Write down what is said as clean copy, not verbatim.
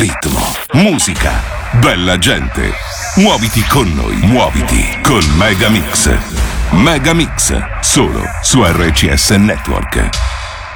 ritmo, musica, bella gente. Muoviti con noi, muoviti con Megamix. Megamix, solo su RCS Network.